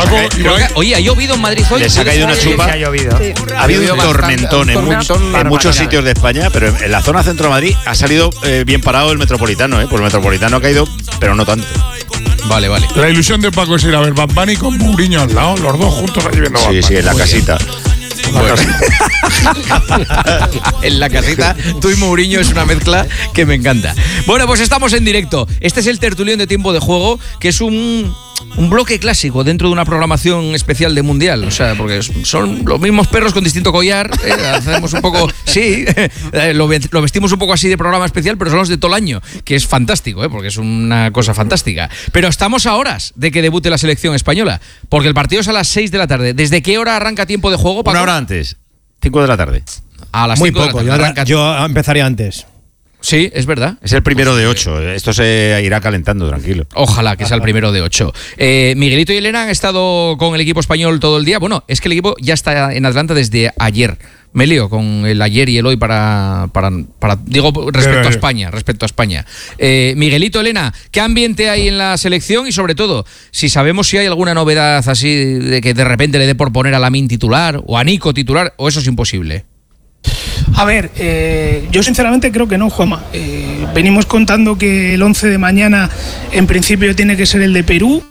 Paco, Oye, ¿ha llovido en Madrid hoy? Les ha caído una chupa. Ha llovido. Sí. Ha habido un tormentón en tormentón muchos sitios de España, pero en la zona centro de Madrid ha salido bien parado el Metropolitano, Pues el Metropolitano ha caído, pero no tanto. Vale. la ilusión de Paco es ir a ver Bad Bunny con Mourinho al lado, los dos juntos allí viendo Bad Bunny. Sí, en la casita. En la casita, tú y Mourinho es una mezcla que me encanta. Bueno, pues estamos en directo. Este es el tertulión de Tiempo de Juego, que es un bloque clásico dentro de una programación especial de Mundial. O sea, porque son los mismos perros con distinto collar. Hacemos un poco, sí, lo vestimos un poco así de programa especial, pero son los de todo el año, que es fantástico, porque es una cosa fantástica. Pero estamos a horas de que debute la selección española, porque el partido es a las 6 de la tarde. ¿Desde qué hora arranca Tiempo de Juego, Paco? Una hora antes, 5 de la tarde. A las Muy 5 poco, de la tarde. yo empezaría antes. Sí, es verdad. Es el primero de 8. Esto se irá calentando, tranquilo. Ojalá que sea el primero de 8. Miguelito y Elena han estado con el equipo español todo el día. Bueno, es que el equipo ya está en Atlanta desde ayer. Me lío con el ayer y el hoy para digo, respecto a España. Miguelito, Elena, ¿qué ambiente hay en la selección? Y sobre todo, si sabemos si hay alguna novedad así de que de repente le dé por poner a Lamine titular o a Nico titular, o eso es imposible. A ver, yo sinceramente creo que no, Juanma. Venimos contando que el 11 de mañana en principio tiene que ser el de Perú.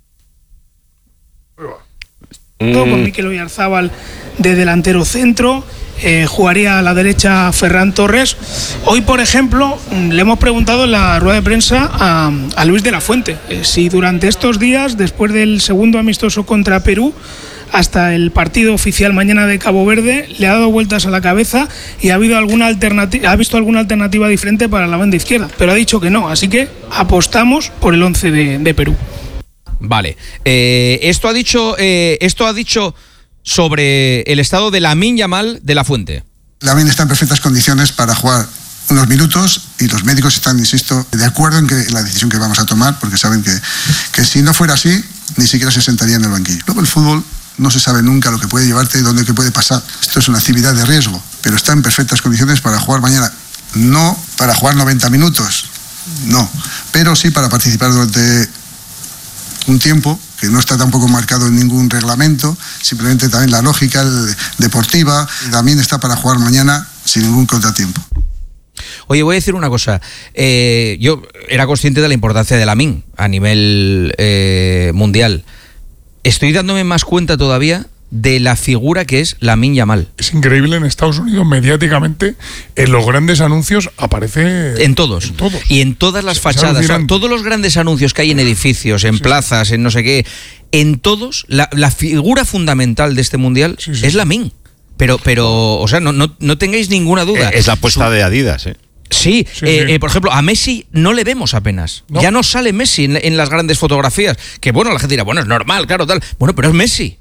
Con Mikel Oyarzabal de delantero centro. Jugaría a la derecha Ferran Torres. Hoy, por ejemplo, le hemos preguntado en la rueda de prensa a Luis de la Fuente si durante estos días, después del segundo amistoso contra Perú, hasta el partido oficial mañana de Cabo Verde, le ha dado vueltas a la cabeza y ha visto alguna alternativa diferente para la banda izquierda, pero ha dicho que no, así que apostamos por el 11 de Perú. Vale, esto ha dicho sobre el estado de Lamine Yamal de la Fuente. Lamine está en perfectas condiciones para jugar unos minutos y los médicos están, insisto, de acuerdo en la decisión que vamos a tomar, porque saben que si no fuera así, ni siquiera se sentaría en el banquillo. Luego el fútbol no se sabe nunca lo que puede llevarte y dónde que puede pasar. Esto es una actividad de riesgo, pero está en perfectas condiciones para jugar mañana. No para jugar 90 minutos, no, pero sí para participar durante un tiempo que no está tampoco marcado en ningún reglamento, simplemente también la lógica deportiva. También está para jugar mañana sin ningún contratiempo. Oye, voy a decir una cosa. Yo era consciente de la importancia de Lamine a nivel mundial. Estoy dándome más cuenta todavía de la figura que es Lamine Yamal. Es increíble, en Estados Unidos mediáticamente, en los grandes anuncios aparece... En todos. Y en todas las fachadas. O sea, todos los grandes anuncios que hay en edificios, en plazas, en no sé qué, en todos, la figura fundamental de este mundial es Lamine. Pero, o sea, no tengáis ninguna duda. Es la apuesta de Adidas, Sí, por ejemplo, a Messi no le vemos apenas. No. Ya no sale Messi en las grandes fotografías. Que bueno, la gente dirá, bueno, es normal, claro, tal. Bueno, pero es Messi.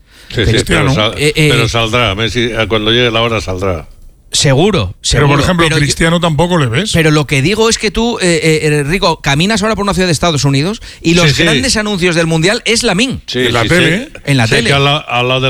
Pero saldrá, Messi, cuando llegue la hora saldrá. Seguro. Pero, por ejemplo, Cristiano tampoco le ves. Pero lo que digo es que tú, Rico, caminas ahora por una ciudad de Estados Unidos y los grandes anuncios del Mundial es Lamine. En la tele. En la tele. Al lado de